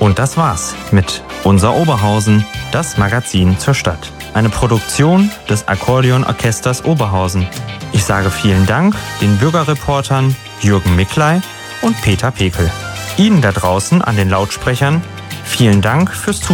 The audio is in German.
Und das war's mit Unser Oberhausen, das Magazin zur Stadt. Eine Produktion des Akkordeonorchesters Oberhausen. Ich sage vielen Dank den Bürgerreportern Jürgen Mickley und Peter Pekel. Ihnen da draußen an den Lautsprechern vielen Dank fürs Zuhören.